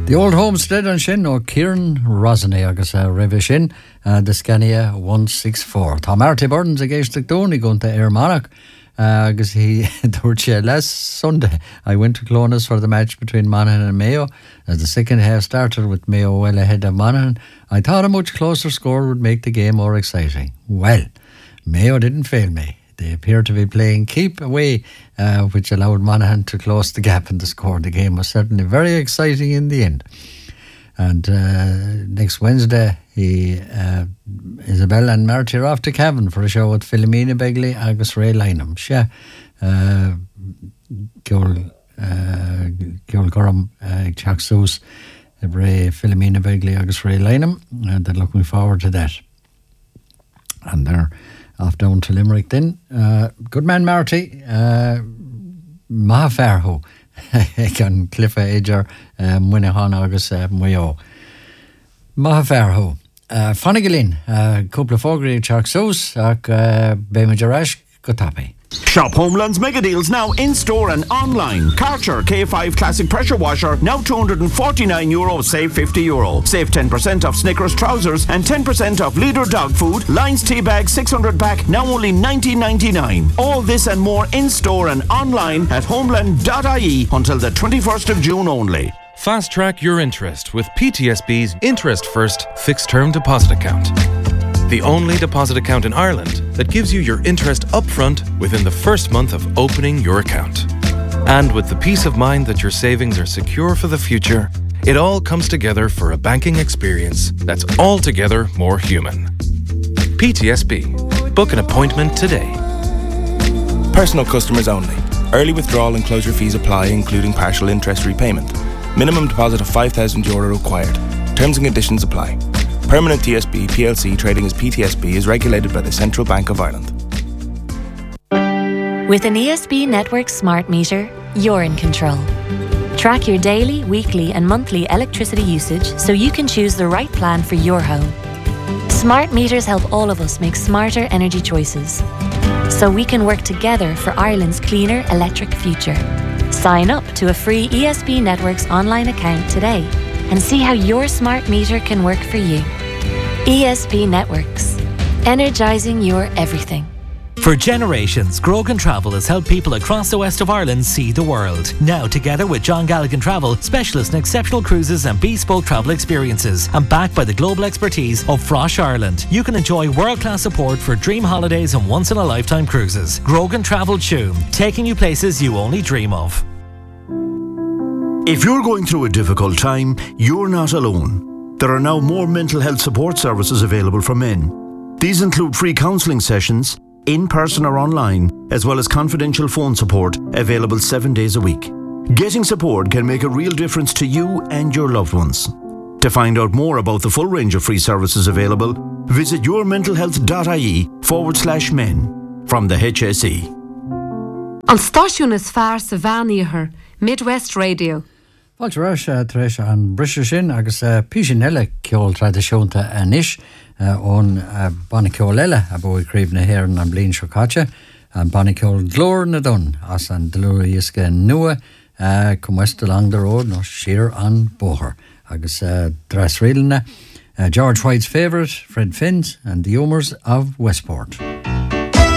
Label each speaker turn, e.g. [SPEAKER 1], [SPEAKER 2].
[SPEAKER 1] The Old Homestead an sin ó Kieran Rosany agus ribh sin the Scania 164. Tá Marty Burns a géisteach dúna gonta Manach agus he dúirt sé last Sunday I went to Clones for the match between Monaghan and Mayo. As the second half started with Mayo well ahead of Monaghan, I thought a much closer score would make the game more exciting. Well, Mayo didn't fail me. They appeared to be playing keep away, which allowed Monaghan to close the gap in the score. The game was certainly very exciting in the end. And next Wednesday, Isabel and Marty are off to Cavan for a show with Philomena Begley agus Ray Lynham. Ceol Gorham Chaksús, Ray Philomena Begley agus Ray Lynham. And they're looking forward to that. And they're off down to Limerick then. Good man Marty, Maha Farho gan Cliffa Edger Muinahan agus Mayo. Maha Farho. Fannigalin, couple of fogri Chaksús ac Bemajarash Gotapi.
[SPEAKER 2] Shop Homeland's mega deals now in store and online. Karcher K5 Classic Pressure Washer now €249, save €50. Save 10% off Snickers trousers and 10% off Leader dog food. Lions tea bag 600 pack now only $19.99. All this and more in store and online at homeland.ie until the 21st of June only.
[SPEAKER 3] Fast track your interest with PTSB's Interest First Fixed Term Deposit Account. The only deposit account in Ireland that gives you your interest upfront within the first month of opening your account. And with the peace of mind that your savings are secure for the future, it all comes together for a banking experience that's altogether more human. PTSB. Book an appointment today.
[SPEAKER 4] Personal customers only. Early withdrawal and closure fees apply, including partial interest repayment. Minimum deposit of €5,000 required. Terms and conditions apply. Permanent TSB PLC trading as PTSB is regulated by the Central Bank of Ireland.
[SPEAKER 5] With an ESB Network smart meter, you're in control. Track your daily, weekly and monthly electricity usage so you can choose the right plan for your home. Smart meters help all of us make smarter energy choices, so we can work together for Ireland's cleaner electric future. Sign up to a free ESB Networks online account today and see how your smart meter can work for you. ESB Networks. Energising your everything.
[SPEAKER 6] For generations, Grogan Travel has helped people across the west of Ireland see the world. Now, together with John Galligan Travel, specialists in exceptional cruises and bespoke travel experiences, and backed by the global expertise of Frosh Ireland, you can enjoy world-class support for dream holidays and once-in-a-lifetime cruises. Grogan Travel Tuam, taking you places you only dream of.
[SPEAKER 7] If you're going through a difficult time, you're not alone. There are now more mental health support services available for men. These include free counselling sessions, in person or online, as well as confidential phone support available 7 days a week. Getting support can make a real difference to you and your loved ones. To find out more about the full range of free services available, visit yourmentalhealth.ie/men from the HSE.
[SPEAKER 8] An stáisiún is fearr sa bhean Midwest Radio.
[SPEAKER 1] Fáilte Theresa an brisir sin agus písin eile ceol tradiisiúnta anis ón banna ceol eile a bó críomh na hÉireann an bliain seo caite an banna ceol glór na dun as an dlúra iasca nua cum west along the road nó siar an bóthar agus dras rialna George White's favourite Fred Finns and the Humours of Westport.